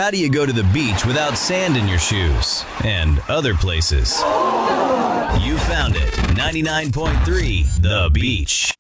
How do you go to the beach without sand in your shoes? And other places. You found it. 99.3 The Beach.